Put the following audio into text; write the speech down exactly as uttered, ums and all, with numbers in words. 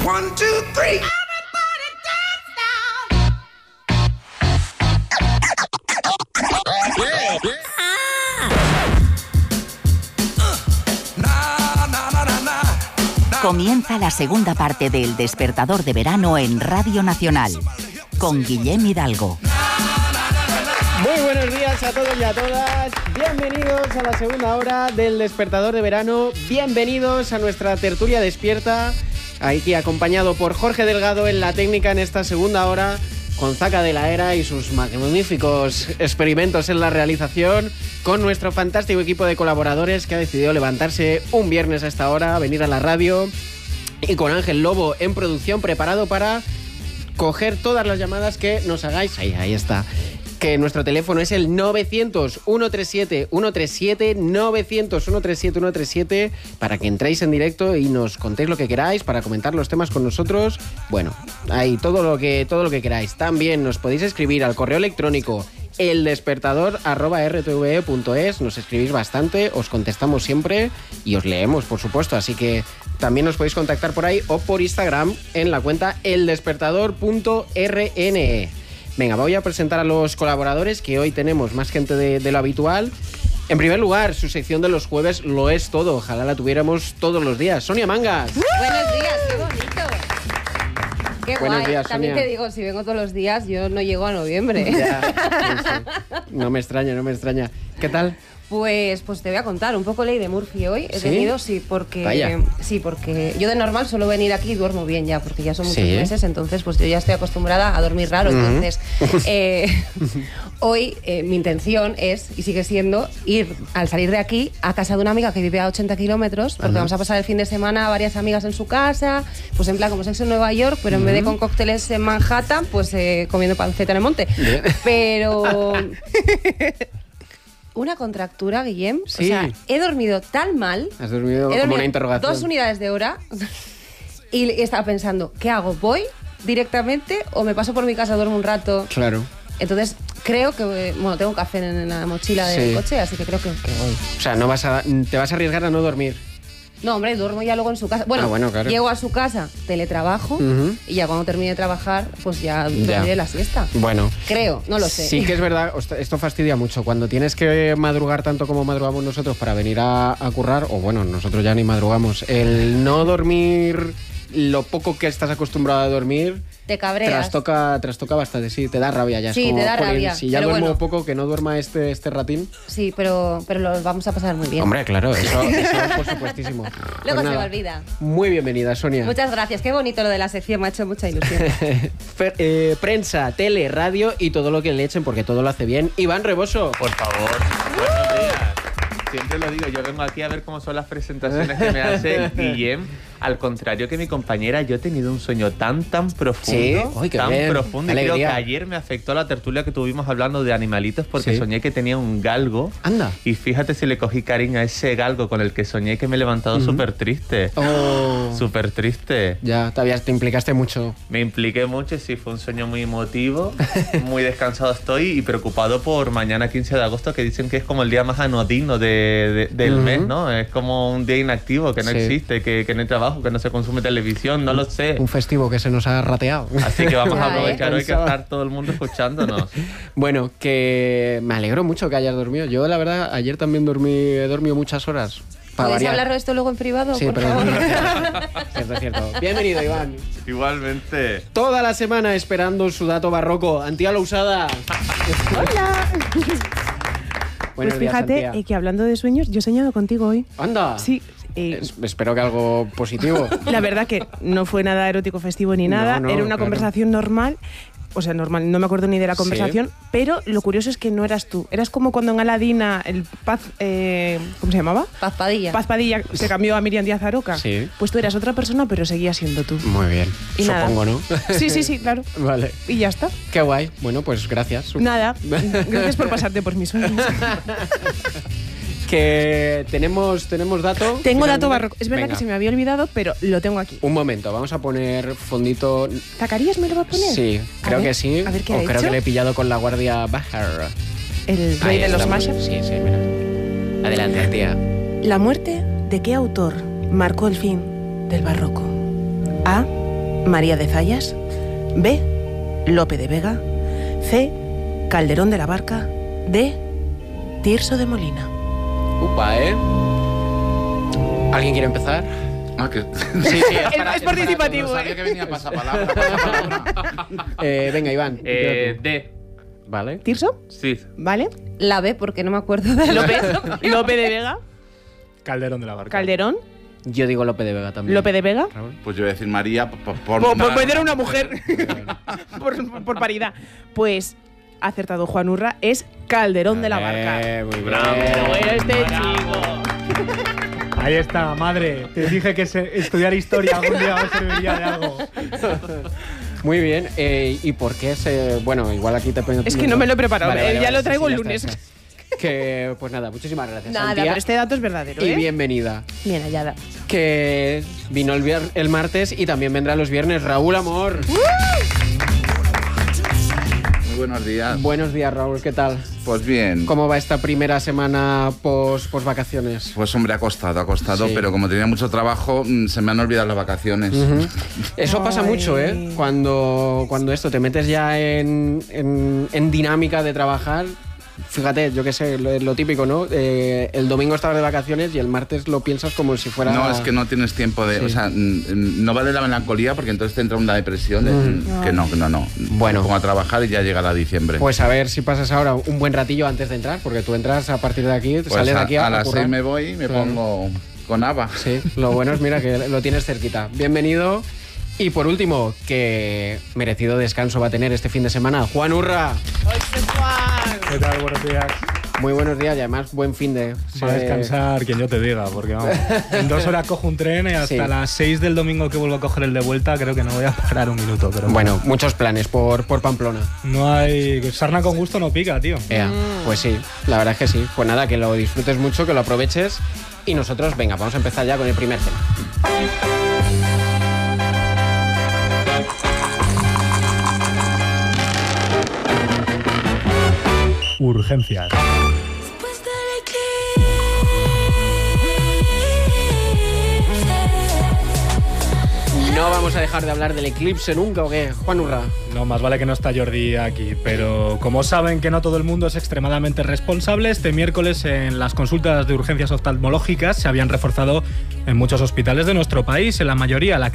One, two, three. Comienza la segunda parte del Despertador de Verano en Radio Nacional, con Guillem Hidalgo. Muy buenos días a todos y a todas. Bienvenidos a la segunda hora del Despertador de Verano. Bienvenidos a nuestra tertulia despierta. Aquí acompañado por Jorge Delgado en la técnica en esta segunda hora, con Zaca de la Era y sus magníficos experimentos en la realización, con nuestro fantástico equipo de colaboradores que ha decidido levantarse un viernes a esta hora, venir a la radio, y con Ángel Lobo en producción, preparado para coger todas las llamadas que nos hagáis. Ahí, ahí está. Que nuestro teléfono es el novecientos, ciento treinta y siete, ciento treinta y siete, novecientos, ciento treinta y siete, ciento treinta y siete, para que entréis en directo y nos contéis lo que queráis, para comentar los temas con nosotros. Bueno, ahí todo lo que, todo lo que queráis. También nos podéis escribir al correo electrónico eldespertador arroba r t v e punto es. Nos escribís bastante, os contestamos siempre y os leemos, por supuesto. Así que también nos podéis contactar por ahí o por Instagram en la cuenta eldespertador punto r n e. Venga, voy a presentar a los colaboradores, que hoy tenemos más gente de, de lo habitual. En primer lugar, su sección de los jueves lo es todo. Ojalá la tuviéramos todos los días. Sonia Mangas. Buenos días, qué bonito. Qué Buenos guay. días, También Sonia. te digo, si vengo todos los días, yo no llego a noviembre. Ya, no, sé. No me extraña, no me extraña. ¿Qué tal? Pues, pues te voy a contar un poco ley de Murphy hoy. He ¿Sí? venido, sí, porque Vaya. sí, porque yo de normal suelo venir aquí y duermo bien ya, porque ya son muchos Sí. meses, entonces pues yo ya estoy acostumbrada a dormir raro. Uh-huh. Entonces, eh, hoy eh, mi intención es, y sigue siendo, ir al salir de aquí a casa de una amiga que vive a ochenta kilómetros, porque Ajá. vamos a pasar el fin de semana varias amigas en su casa, pues en plan como sexo en Nueva York, pero en vez de con cócteles en Manhattan, pues eh, comiendo panceta en el monte. Bien. Pero una contractura, Guillem. Sí. O sea, he dormido tan mal. Has dormido He como dormido una interrogación. dos unidades de hora y estaba pensando, ¿qué hago? ¿Voy directamente o me paso por mi casa, duermo un rato? Claro. Entonces, creo que... Bueno, tengo café en la mochila del Sí. coche, así que creo que, que voy. O sea, no vas a, te vas a arriesgar a no dormir. No, hombre, duermo ya luego en su casa. Bueno, Ah, bueno, claro. llego a su casa, teletrabajo, Ujú. y ya cuando termine de trabajar, pues ya Ya. dormiré la siesta. Bueno. Creo, no lo sé. Sí que es verdad, ost- esto fastidia mucho. Cuando tienes que madrugar tanto como madrugamos nosotros para venir a, a currar, o bueno, nosotros ya ni madrugamos, el no dormir lo poco que estás acostumbrado a dormir, Te cabreas. trastoca, trastoca bastante, sí, te da rabia ya. Es Sí, como, te da "Jolín, rabia, si ya pero duermo bueno. poco, que no duerma este, este ratín". Sí, pero, pero lo vamos a pasar muy bien. Hombre, claro, eso, eso por supuestísimo. Luego Pues se me nada, olvida. Muy bienvenida, Sonia. Muchas gracias. Qué bonito lo de la sección, me ha hecho mucha ilusión. Fer- eh, prensa, tele, radio y todo lo que le echen, porque todo lo hace bien. Iván Reboso. Por favor, buenos días. Siempre lo digo, yo vengo aquí a ver cómo son las presentaciones que me hace Guillem. Al contrario que mi compañera, yo he tenido un sueño tan, tan profundo, Sí, uy, qué tan bien. profundo. Y creo que Alegría. ayer me afectó la tertulia que tuvimos hablando de animalitos porque Sí. soñé que tenía un galgo. Anda. Y fíjate si le cogí cariño a ese galgo con el que soñé que me he levantado súper triste. Oh. Súper triste. Ya, te, habías- te implicaste mucho. Me impliqué mucho y sí, fue un sueño muy emotivo. Muy descansado estoy y preocupado por mañana quince de agosto, que dicen que es como el día más anodino de, de- del Ujú. mes, ¿no? Es como un día inactivo, que no Sí. existe, que, que no hay trabajo, que no se consume televisión, no lo sé. Un festivo que se nos ha rateado. Así que vamos Ya, a ¿eh? aprovechar hoy que Pensaba. está todo el mundo escuchándonos. Bueno, que me alegro mucho que hayas dormido. Yo, la verdad, ayer también dormí, he dormido muchas horas. Para ¿Podéis variar. hablar de esto luego en privado, Sí, por pero favor? cierto, cierto. Bienvenido, Iván. Igualmente. Toda la semana esperando su dato barroco. Antía Lousada. Hola. Buenos Pues días, fíjate Antía. eh, que hablando de sueños, yo he soñado contigo hoy. Anda. Sí. eh, Es- espero que algo positivo. la verdad que no fue nada erótico festivo ni nada, No, no, era una claro. conversación normal. O sea, normal, no me acuerdo ni de la Sí. conversación, pero lo curioso es que no eras tú. Eras como cuando en Aladina el Paz, eh, ¿cómo se llamaba? Paz Padilla. Paz Padilla se cambió a Miriam Díaz Aroca. Sí. Pues tú eras otra persona, pero seguías siendo tú. Muy bien. Y nada. Supongo, ¿no? Sí, sí, sí, claro. Vale. Y ya está. Qué guay. Bueno, pues gracias. Nada. Gracias por pasarte por mis sueños. Que tenemos, tenemos dato. Tengo dato finalmente. barroco. Es verdad Venga. que se me había olvidado, pero lo tengo aquí. Un momento, vamos a poner fondito. ¿Zacarías me lo va a poner? Sí, A creo ver, que sí. A ver qué o ha creo hecho. que le he pillado con la guardia baja. El rey Ahí de los estamos. mashups. Sí, sí, mira. Adelante, tía. ¿La muerte de qué autor marcó el fin del barroco? A. María de Zayas. B, Lope de Vega. C, Calderón de la Barca. D, Tirso de Molina. Upa, ¿eh? ¿Alguien quiere empezar? Ah, que... Sí, sí, es, para, Es participativo, No ¿eh? sabía que venía pasapalabra, pasapalabra. Eh, venga, Iván. Eh, D. Vale. ¿Tirso? Sí. ¿Vale? La B, porque no me acuerdo de Lope, Lope de Vega. Calderón de la Barca. Calderón. Yo digo Lope de Vega también. Lope de Vega. Pues yo voy a decir María por, por, Por, por nombrar- meter a una mujer. por, por paridad. Pues acertado Juan Urra, es Calderón de la Barca. Eh, muy bien. Pero bueno, este chico. Ahí está, madre. Te dije que se- estudiar historia algún día me serviría de algo. Muy bien. Eh, ¿Y por qué se...? Bueno, igual aquí te... Es que no me lo he preparado, Vale, vale, eh, ya vale, lo sí, traigo sí, el ya lunes. está, ya está. Que, pues nada, muchísimas gracias, Nada, Santia. pero este dato es verdadero, Y ¿eh? bienvenida. Bien hallada. Que vino el, vier- el martes y también vendrá los viernes. Raúl Amor. Muy buenos días. Buenos días, Raúl. ¿Qué tal? Pues bien. ¿Cómo va esta primera semana pos, pos vacaciones? Pues hombre, ha costado, ha costado, Sí. pero como tenía mucho trabajo, mm, se me han olvidado las vacaciones. Ujú. Eso pasa Ay. mucho, ¿eh? Cuando, cuando esto te metes ya en, en- en dinámica de trabajar. Fíjate, yo qué sé, lo, lo típico, ¿no? Eh, el domingo estabas de vacaciones y el martes lo piensas como si fuera... No, es que no tienes tiempo de... Sí. O sea, mm, no vale la melancolía porque entonces te entra una depresión. de- Mm. Que no, que no, no. Bueno. Me pongo a trabajar y ya llegará diciembre. Pues a ver si pasas ahora un buen ratillo antes de entrar, porque tú entras a partir de aquí, Pues sales a, de aquí a, a las currar. seis me voy y me Claro. pongo con Ava. Sí, lo bueno es, mira, que lo tienes cerquita. Bienvenido. Y por último, que merecido descanso va a tener este fin de semana, Juan Urra. ¿Qué tal? Buenos días. Muy buenos días y además buen fin de... Va a se- descansar quien yo te diga, porque vamos, en dos horas cojo un tren y hasta Sí. las seis del domingo que vuelvo a coger el de vuelta creo que no voy a parar un minuto. Pero Bueno, muchos planes por, por Pamplona. no hay... Sarna con gusto no pica, tío. Ea, pues sí, la verdad es que sí. Pues nada, que lo disfrutes mucho, que lo aproveches. Y nosotros, venga, vamos a empezar ya con el primer tema. Urgencias. No vamos a dejar de hablar del eclipse nunca, ¿o qué? Juan Urra. No, más vale que no está Jordi aquí, pero como saben que no todo el mundo es extremadamente responsable, este miércoles en las consultas de urgencias oftalmológicas se habían reforzado en muchos hospitales de nuestro país, en la mayoría la